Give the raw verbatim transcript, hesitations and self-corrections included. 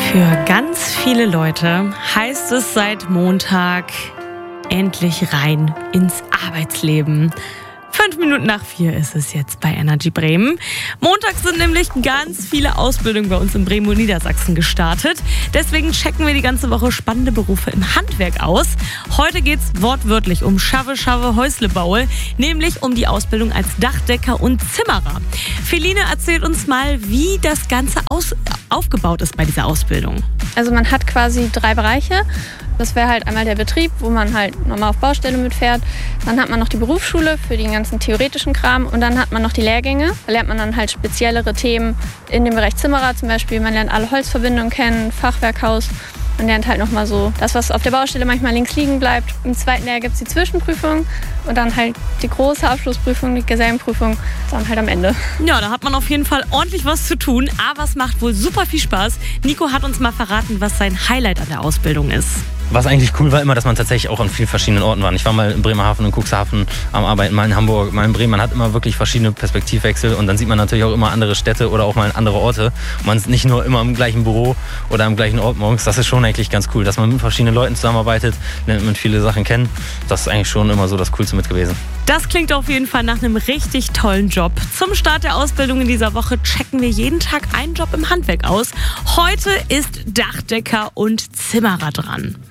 Für ganz viele Leute heißt es seit Montag endlich rein ins Arbeitsleben. Fünf Minuten nach vier ist es jetzt bei Energy Bremen. Montag sind nämlich ganz viele Ausbildungen bei uns in Bremen und Niedersachsen gestartet. Deswegen checken wir die ganze Woche spannende Berufe im Handwerk aus. Heute geht es wortwörtlich um Schave, Schave, Häuslebaue, nämlich um die Ausbildung als Dachdecker und Zimmerer. Feline erzählt uns mal, wie das Ganze aus- aufgebaut ist bei dieser Ausbildung. Also man hat quasi drei Bereiche. Das wäre halt einmal der Betrieb, wo man halt normal auf Baustelle mitfährt. Dann hat man noch die Berufsschule für den ganzen theoretischen Kram. Und dann hat man noch die Lehrgänge. Da lernt man dann halt speziellere Themen in dem Bereich Zimmerer zum Beispiel. Man lernt alle Holzverbindungen kennen, Fachwerkhaus. Man lernt halt nochmal so das, was auf der Baustelle manchmal links liegen bleibt. Im zweiten Lehrjahr gibt es die Zwischenprüfung und dann halt die große Abschlussprüfung, die Gesellenprüfung, dann halt am Ende. Ja, da hat man auf jeden Fall ordentlich was zu tun, aber es macht wohl super viel Spaß. Nico hat uns mal verraten, was sein Highlight an der Ausbildung ist. Was eigentlich cool war immer, dass man tatsächlich auch an vielen verschiedenen Orten war. Ich war mal in Bremerhaven und Cuxhaven am Arbeiten, mal in Hamburg, mal in Bremen. Man hat immer wirklich verschiedene Perspektivwechsel und dann sieht man natürlich auch immer andere Städte oder auch mal andere Orte. Und man ist nicht nur immer im gleichen Büro oder am gleichen Ort morgens. Das ist schon eigentlich ganz cool, dass man mit verschiedenen Leuten zusammenarbeitet, lernt man viele Sachen kennen. Das ist eigentlich schon immer so das Coolste mit gewesen. Das klingt auf jeden Fall nach einem richtig tollen Job. Zum Start der Ausbildung in dieser Woche checken wir jeden Tag einen Job im Handwerk aus. Heute ist Dachdecker und Zimmerer dran.